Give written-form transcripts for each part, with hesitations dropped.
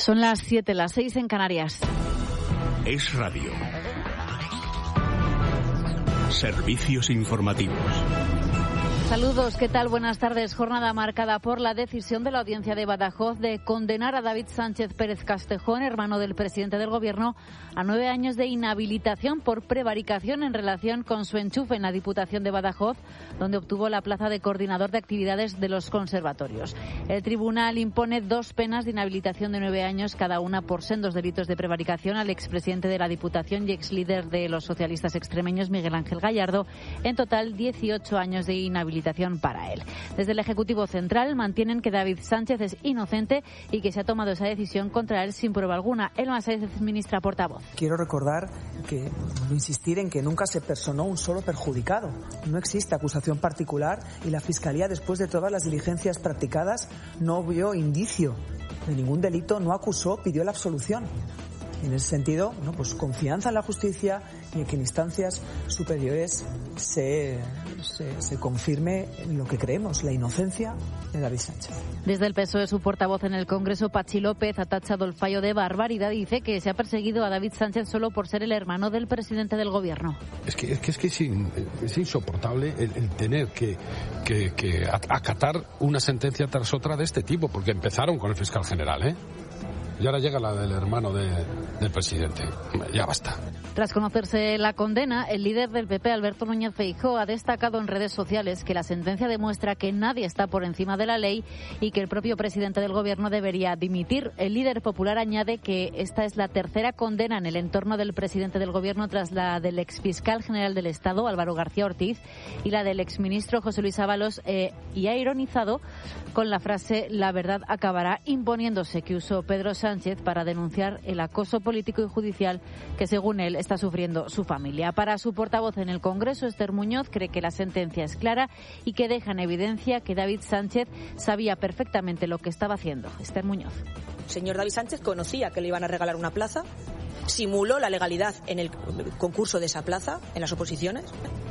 Son las 7, las 6 en Canarias. Es Radio. Servicios informativos. Saludos, ¿qué tal? Buenas tardes. Jornada marcada por la decisión de la Audiencia de Badajoz de condenar a David Sánchez Pérez Castejón, hermano del presidente del Gobierno, a 9 años de inhabilitación por prevaricación en relación con su enchufe en la Diputación de Badajoz, donde obtuvo la plaza de coordinador de actividades de los conservatorios. El tribunal impone 2 penas de inhabilitación de 9 años cada una por sendos delitos de prevaricación al expresidente de la Diputación y exlíder de los socialistas extremeños, Miguel Ángel Gallardo. En total, 18 años de inhabilitación para él. Desde el Ejecutivo Central mantienen que David Sánchez es inocente y que se ha tomado esa decisión contra él sin prueba alguna. Elma Sáez, ministra portavoz. Quiero recordar insistir en que nunca se personó un solo perjudicado. No existe acusación particular y la Fiscalía, después de todas las diligencias practicadas, no vio indicio de ningún delito, no acusó, pidió la absolución. En ese sentido, pues confianza en la justicia y en que en instancias superiores se confirme lo que creemos, la inocencia de David Sánchez. Desde el PSOE, su portavoz en el Congreso, Patxi López, ha tachado el fallo de barbaridad y dice que se ha perseguido a David Sánchez solo por ser el hermano del presidente del Gobierno. Es que es insoportable el tener que acatar una sentencia tras otra de este tipo, porque empezaron con el fiscal general, y ahora llega la del hermano del presidente. Ya basta. Tras conocerse la condena, el líder del PP, Alberto Núñez Feijóo, ha destacado en redes sociales que la sentencia demuestra que nadie está por encima de la ley y que el propio presidente del Gobierno debería dimitir. El líder popular añade que esta es la tercera condena en el entorno del presidente del Gobierno tras la del exfiscal general del Estado, Álvaro García Ortiz, y la del exministro José Luis Ábalos, y ha ironizado con la frase «la verdad acabará imponiéndose» que usó Pedro Sánchez para denunciar el acoso político y judicial que, según él, está sufriendo su familia. Para su portavoz en el Congreso, Esther Muñoz, cree que la sentencia es clara y que deja en evidencia que David Sánchez sabía perfectamente lo que estaba haciendo. Esther Muñoz. Señor David Sánchez conocía que le iban a regalar una plaza, simuló la legalidad en el concurso de esa plaza, en las oposiciones,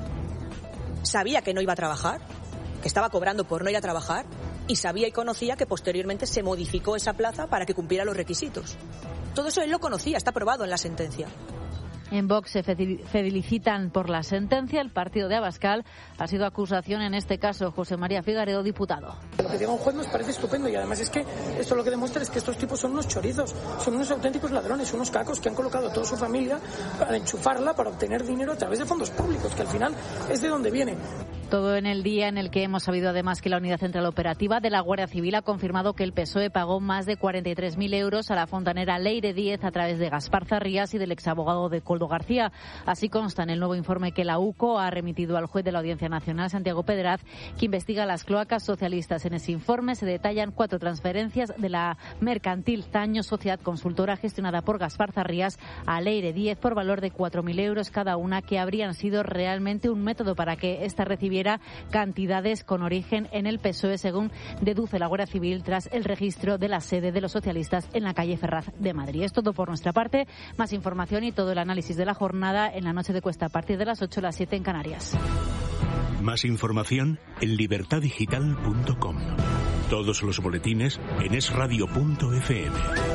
sabía que no iba a trabajar, que estaba cobrando por no ir a trabajar, y sabía y conocía que posteriormente se modificó esa plaza para que cumpliera los requisitos. Todo eso él lo conocía, está probado en la sentencia. En Vox se felicitan por la sentencia. El partido de Abascal ha sido acusación en este caso. José María Figaredo, diputado. Lo que diga un juez nos parece estupendo y además es que esto lo que demuestra es que estos tipos son unos chorizos, son unos auténticos ladrones, unos cacos que han colocado a toda su familia para enchufarla, para obtener dinero a través de fondos públicos, que al final es de donde viene. Todo en el día en el que hemos sabido además que la Unidad Central Operativa de la Guardia Civil ha confirmado que el PSOE pagó más de 43.000 euros a la fontanera Leire Díez a través de Gaspar Zarrías y del exabogado de Coldo García. Así consta en el nuevo informe que la UCO ha remitido al juez de la Audiencia Nacional, Santiago Pedraz, que investiga las cloacas socialistas. En ese informe se detallan 4 transferencias de la mercantil Zaño Sociedad Consultora gestionada por Gaspar Zarrías a Leire Díez por valor de 4.000 euros cada una, que habrían sido realmente un método para que ésta recibiera cantidades con origen en el PSOE, según deduce la Guardia Civil tras el registro de la sede de los socialistas en la calle Ferraz de Madrid. Es todo por nuestra parte. Más información y todo el análisis de la jornada en la noche de Cuesta a partir de las 8, las 7 en Canarias. Más información en libertadigital.com. Todos los boletines en esradio.fm.